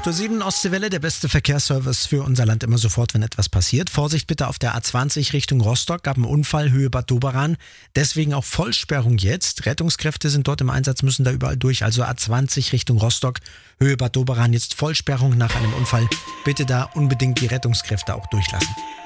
8:07 Uhr, Ostseewelle, der beste Verkehrsservice für unser Land immer sofort, wenn etwas passiert. Vorsicht bitte auf der A20 Richtung Rostock, gab einen Unfall, Höhe Bad Doberan. Deswegen auch Vollsperrung jetzt. Rettungskräfte sind dort im Einsatz, müssen da überall durch. Also A20 Richtung Rostock, Höhe Bad Doberan, jetzt Vollsperrung nach einem Unfall. Bitte da unbedingt die Rettungskräfte auch durchlassen.